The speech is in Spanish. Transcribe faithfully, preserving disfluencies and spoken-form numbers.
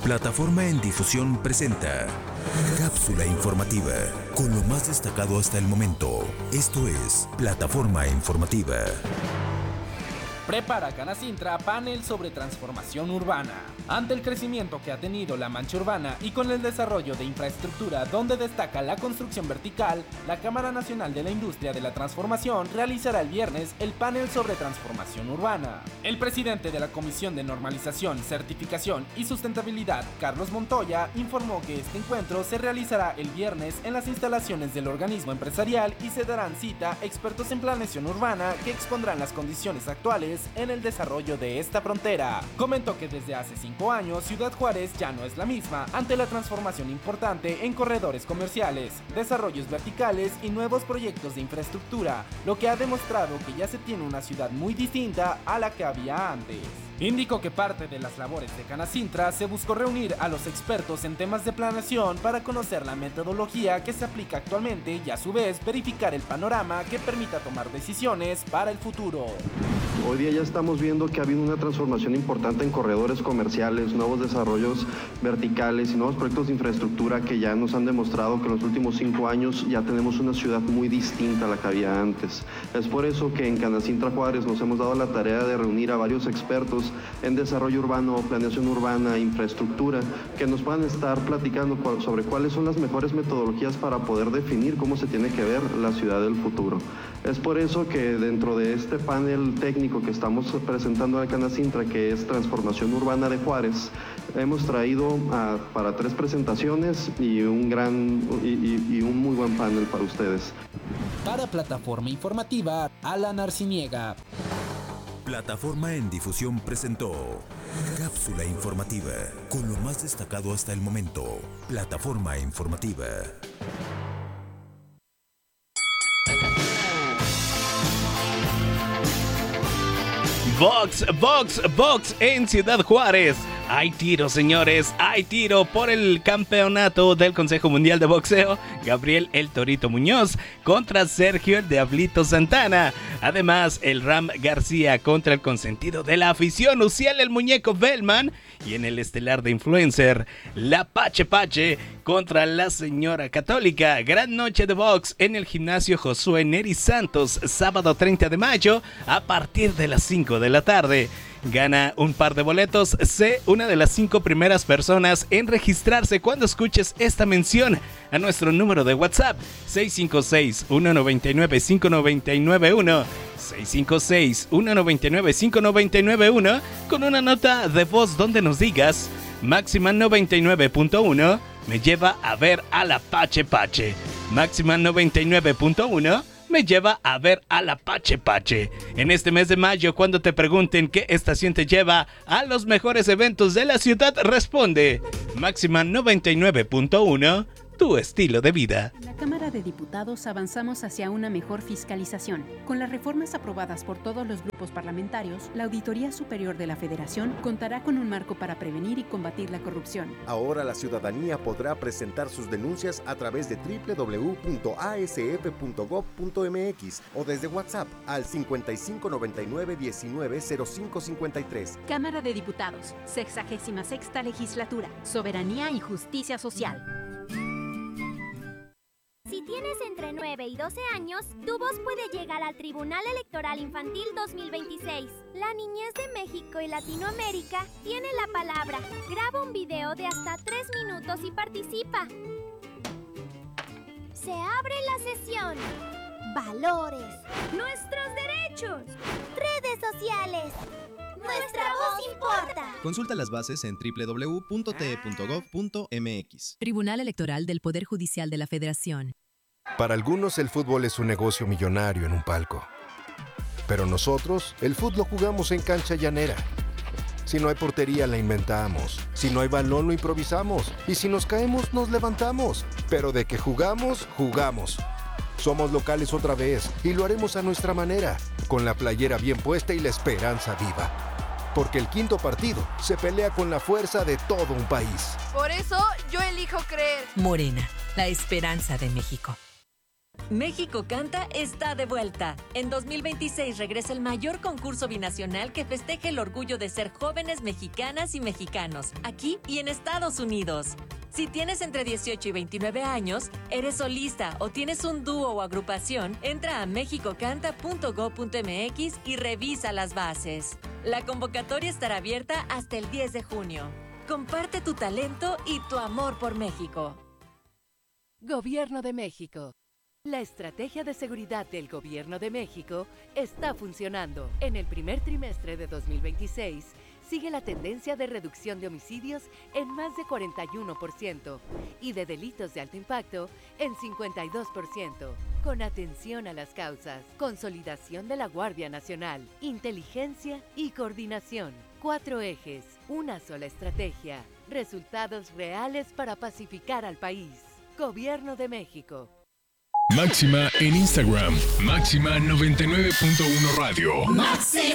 Plataforma en Difusión presenta Cápsula Informativa, con lo más destacado hasta el momento. Esto es Plataforma Informativa. Prepara Canacintra panel sobre transformación urbana. Ante el crecimiento que ha tenido la mancha urbana y con el desarrollo de infraestructura donde destaca la construcción vertical, la Cámara Nacional de la Industria de la Transformación realizará el viernes el panel sobre transformación urbana. El presidente de la Comisión de Normalización, Certificación y Sustentabilidad, Carlos Montoya, informó que este encuentro se realizará el viernes en las instalaciones del organismo empresarial y se darán cita expertos en planeación urbana que expondrán las condiciones actuales en el desarrollo de esta frontera. Comentó que desde hace cinco años Ciudad Juárez ya no es la misma ante la transformación importante en corredores comerciales, desarrollos verticales y nuevos proyectos de infraestructura, lo que ha demostrado que ya se tiene una ciudad muy distinta a la que había antes. Indicó que parte de las labores de Canacintra se buscó reunir a los expertos en temas de planeación para conocer la metodología que se aplica actualmente y a su vez verificar el panorama que permita tomar decisiones para el futuro. Hoy día ya estamos viendo que ha habido una transformación importante en corredores comerciales, nuevos desarrollos verticales y nuevos proyectos de infraestructura que ya nos han demostrado que en los últimos cinco años ya tenemos una ciudad muy distinta a la que había antes. Es por eso que en Canacintra Juárez nos hemos dado la tarea de reunir a varios expertos en desarrollo urbano, planeación urbana, infraestructura, que nos puedan estar platicando sobre cuáles son las mejores metodologías para poder definir cómo se tiene que ver la ciudad del futuro. Es por eso que dentro de este panel técnico que estamos presentando a Canacintra, que es Transformación Urbana de Juárez, hemos traído a, para tres presentaciones y un gran y, y, y un muy buen panel para ustedes. Para Plataforma Informativa, Alan Arciniega. Plataforma en Difusión presentó Cápsula Informativa, con lo más destacado hasta el momento. Plataforma Informativa. Box, box, box en Ciudad Juárez. Hay tiro, señores, hay tiro por el campeonato del Consejo Mundial de Boxeo. Gabriel El Torito Muñoz contra Sergio El Diablito Santana. Además, el Ram García contra el consentido de la afición, Uciel El Muñeco Bellman. Y en el estelar de influencer, la Pache Pache contra la Señora Católica. Gran noche de box en el gimnasio Josué Neri Santos, sábado treinta de mayo a partir de las cinco de la tarde. Gana un par de boletos. Sé una de las cinco primeras personas en registrarse cuando escuches esta mención a nuestro número de WhatsApp seis cinco seis, uno nueve nueve, cinco nueve nueve uno seis cinco seis, uno nueve nueve, cinco nueve nueve uno con una nota de voz donde nos digas: Máxima noventa y nueve punto uno me lleva a ver a la Pache Pache. Máxima noventa y nueve punto uno me lleva a ver a la Pache Pache. En este mes de mayo, cuando te pregunten qué estación te lleva a los mejores eventos de la ciudad, responde: Máxima noventa y nueve punto uno, tu estilo de vida. En la Cámara de Diputados avanzamos hacia una mejor fiscalización. Con las reformas aprobadas por todos los grupos parlamentarios, la Auditoría Superior de la Federación contará con un marco para prevenir y combatir la corrupción. Ahora la ciudadanía podrá presentar sus denuncias a través de doble u doble u doble u punto a s f punto gob punto m x o desde WhatsApp al cincuenta y cinco noventa y nueve diecinueve cero cinco cincuenta y tres. Cámara de Diputados, sexagésima sexta legislatura, soberanía y justicia social. Si tienes entre nueve y doce años, tu voz puede llegar al Tribunal Electoral Infantil dos mil veintiséis. La niñez de México y Latinoamérica tiene la palabra. Graba un video de hasta tres minutos y participa. Se abre la sesión. Valores. Nuestros derechos. Redes sociales. Nuestra voz importa. Consulta las bases en doble u doble u doble u punto t e punto gob punto m x. Tribunal Electoral del Poder Judicial de la Federación. Para algunos el fútbol es un negocio millonario en un palco. Pero nosotros, el fútbol lo jugamos en cancha llanera. Si no hay portería, la inventamos. Si no hay balón, lo improvisamos. Y si nos caemos, nos levantamos. Pero de que jugamos, jugamos. Somos locales otra vez y lo haremos a nuestra manera, con la playera bien puesta y la esperanza viva. Porque el quinto partido se pelea con la fuerza de todo un país. Por eso yo elijo creer. Morena, la esperanza de México. México Canta está de vuelta. En dos mil veintiséis regresa el mayor concurso binacional que festeje el orgullo de ser jóvenes mexicanas y mexicanos, aquí y en Estados Unidos. Si tienes entre dieciocho y veintinueve años, eres solista o tienes un dúo o agrupación, entra a mexico canta punto gob punto m x y revisa las bases. La convocatoria estará abierta hasta el diez de junio. Comparte tu talento y tu amor por México. Gobierno de México. La estrategia de seguridad del Gobierno de México está funcionando. En el primer trimestre de dos mil veintiséis, sigue la tendencia de reducción de homicidios en más de cuarenta y uno por ciento y de delitos de alto impacto en cincuenta y dos por ciento. Con atención a las causas, consolidación de la Guardia Nacional, inteligencia y coordinación. Cuatro ejes, una sola estrategia, resultados reales para pacificar al país. Gobierno de México. Máxima en Instagram, Máxima noventa y nueve punto uno Radio. Máxima.